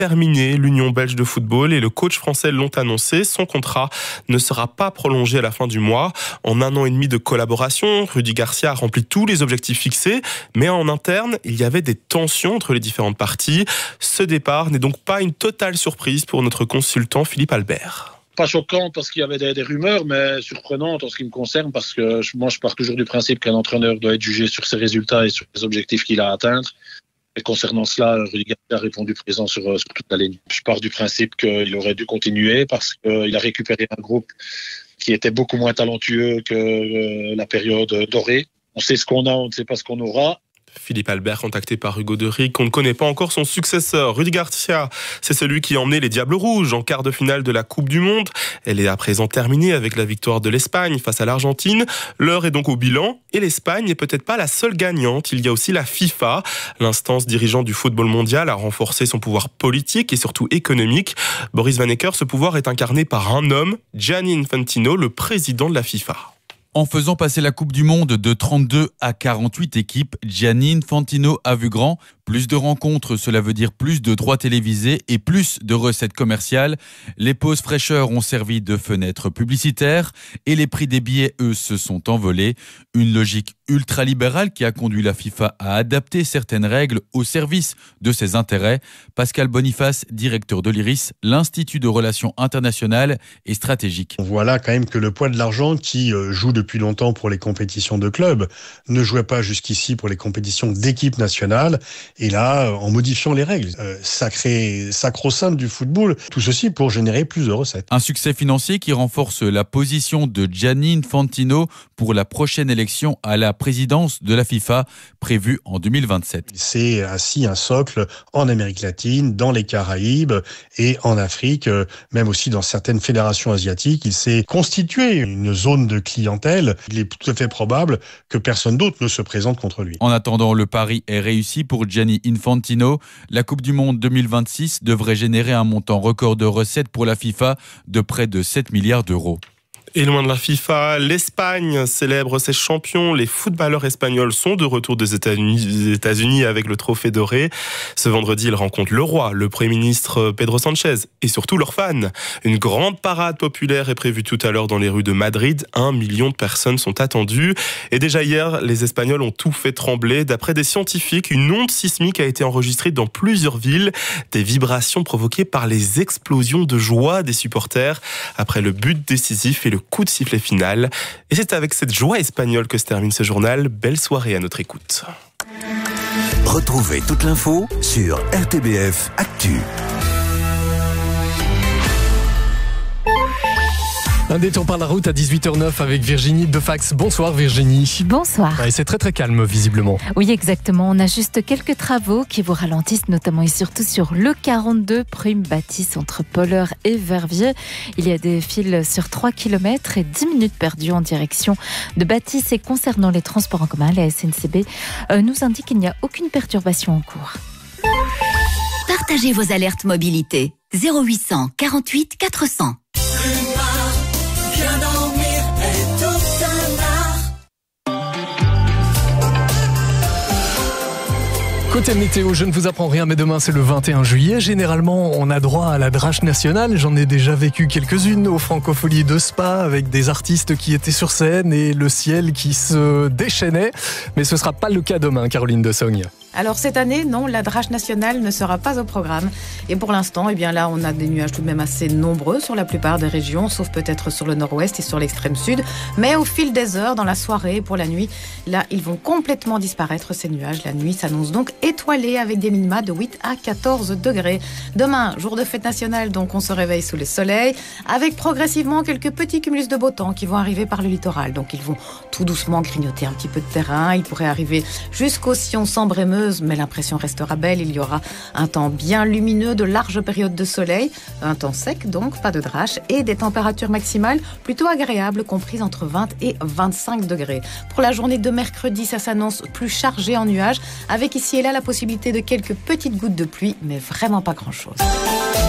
terminé. L'Union belge de football et le coach français l'ont annoncé. Son contrat ne sera pas prolongé à la fin du mois. En 1 an et demi de collaboration, Rudy Garcia a rempli tous les objectifs fixés, mais en interne, il y avait des tensions entre les différentes parties. Ce départ n'est donc pas une totale surprise pour notre consultant Philippe Albert. Pas choquante parce qu'il y avait des rumeurs, mais surprenante en ce qui me concerne parce que moi je pars toujours du principe qu'un entraîneur doit être jugé sur ses résultats et sur les objectifs qu'il a à atteindre. Et concernant cela, Rudy Garcia a répondu présent sur toute la ligne. Je pars du principe qu'il aurait dû continuer parce qu'il a récupéré un groupe qui était beaucoup moins talentueux que la période dorée. On sait ce qu'on a, on ne sait pas ce qu'on aura. Philippe Albert, contacté par Hugo de Rick, on ne connaît pas encore son successeur. Rudy Garcia, c'est celui qui a emmené les Diables Rouges en quart de finale de la Coupe du Monde. Elle est à présent terminée avec la victoire de l'Espagne face à l'Argentine. L'heure est donc au bilan et l'Espagne n'est peut-être pas la seule gagnante. Il y a aussi la FIFA. L'instance dirigeante du football mondial a renforcé son pouvoir politique et surtout économique. Boris Vanecker, ce pouvoir est incarné par un homme, Gianni Infantino, le président de la FIFA. En faisant passer la Coupe du Monde de 32 à 48 équipes, Gianni Infantino a vu grand. Plus de rencontres, cela veut dire plus de droits télévisés et plus de recettes commerciales. Les pauses fraîcheurs ont servi de fenêtres publicitaires et les prix des billets, eux, se sont envolés. Une logique ultralibérale qui a conduit la FIFA à adapter certaines règles au service de ses intérêts. Pascal Boniface, directeur de l'IRIS, l'Institut de Relations Internationales et Stratégiques. On voit là quand même que le poids de l'argent qui joue depuis longtemps pour les compétitions de clubs ne jouait pas jusqu'ici pour les compétitions d'équipe nationale. Et là, en modifiant les règles, sacro-sainte du football, tout ceci pour générer plus de recettes. Un succès financier qui renforce la position de Gianni Infantino pour la prochaine élection à la présidence de la FIFA, prévue en 2027. C'est ainsi un socle en Amérique latine, dans les Caraïbes et en Afrique, même aussi dans certaines fédérations asiatiques. Il s'est constitué une zone de clientèle. Il est tout à fait probable que personne d'autre ne se présente contre lui. En attendant, le pari est réussi pour Gianni Infantino. La Coupe du Monde 2026 devrait générer un montant record de recettes pour la FIFA de près de 7 milliards d'euros. Et loin de la FIFA, l'Espagne célèbre ses champions. Les footballeurs espagnols sont de retour des États-Unis avec le trophée doré. Ce vendredi, ils rencontrent le roi, le Premier ministre Pedro Sánchez et surtout leurs fans. Une grande parade populaire est prévue tout à l'heure dans les rues de Madrid. 1 million de personnes sont attendues. Et déjà hier, les Espagnols ont tout fait trembler. D'après des scientifiques, une onde sismique a été enregistrée dans plusieurs villes. Des vibrations provoquées par les explosions de joie des supporters après le but décisif et le coup de sifflet final. Et c'est avec cette joie espagnole que se termine ce journal. Belle soirée à notre écoute. Retrouvez toute l'info sur RTBF Actu. Un détour par la route à 18h09 avec Virginie Defax. Bonsoir Virginie. Bonsoir. Et c'est très très calme visiblement. Oui exactement, on a juste quelques travaux qui vous ralentissent notamment et surtout sur le 42 Prime Bâtisse entre Polleur et Verviers. Il y a des files sur 3 km et 10 minutes perdues en direction de Bâtisse. Et concernant les transports en commun, la SNCB nous indique qu'il n'y a aucune perturbation en cours. Partagez vos alertes mobilité 0800 48 400. Côté météo, je ne vous apprends rien, mais demain c'est le 21 juillet. Généralement, on a droit à la drache nationale. J'en ai déjà vécu quelques-unes aux Francopholies de Spa avec des artistes qui étaient sur scène et le ciel qui se déchaînait. Mais ce ne sera pas le cas demain, Caroline de Sogne. Alors cette année, non, la drache nationale ne sera pas au programme. Et pour l'instant, eh bien là, on a des nuages tout de même assez nombreux sur la plupart des régions, sauf peut-être sur le nord-ouest et sur l'extrême sud. Mais au fil des heures, dans la soirée, pour la nuit, là, ils vont complètement disparaître, ces nuages. La nuit s'annonce donc étoilée avec des minima de 8 à 14 degrés. Demain, jour de fête nationale, donc on se réveille sous le soleil, avec progressivement quelques petits cumulus de beau temps qui vont arriver par le littoral. Donc ils vont tout doucement grignoter un petit peu de terrain. Ils pourraient arriver jusqu'au Sion sans Brémeuse, mais l'impression restera belle. Il y aura un temps bien lumineux, de larges périodes de soleil, un temps sec donc, pas de drache, et des températures maximales plutôt agréables, comprises entre 20 et 25 degrés. Pour la journée de mercredi, ça s'annonce plus chargé en nuages, avec ici et là la possibilité de quelques petites gouttes de pluie, mais vraiment pas grand-chose.